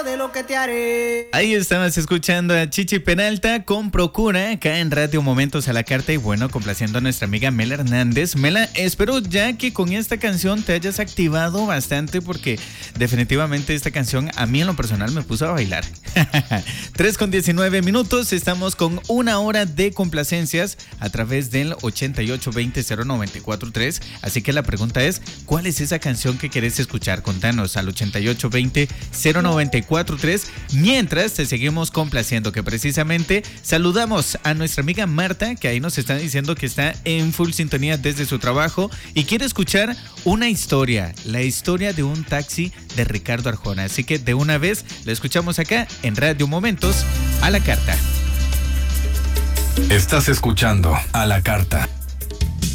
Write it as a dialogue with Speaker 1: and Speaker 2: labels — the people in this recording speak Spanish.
Speaker 1: de lo que te haré.
Speaker 2: Ahí estabas escuchando a Chichi Peralta con Procura acá en Radio Momentos a la Carta y bueno, complaciendo a nuestra amiga Mela Hernández. Mela, espero ya que con esta canción te hayas activado bastante porque definitivamente esta canción a mí en lo personal me puso a bailar. 3:19, estamos con una hora de complacencias a través del 8820-094-3, así que la pregunta es, ¿cuál es esa canción que querés escuchar? Contanos al 8820-094-3, mientras te seguimos complaciendo, que precisamente saludamos a nuestra amiga Marta, que ahí nos está diciendo que está en full sintonía desde su trabajo y quiere escuchar una historia, la historia de un taxi de Ricardo Arjona, así que de una vez la escuchamos acá en Radio Momentos a la Carta.
Speaker 3: Estás escuchando A la Carta.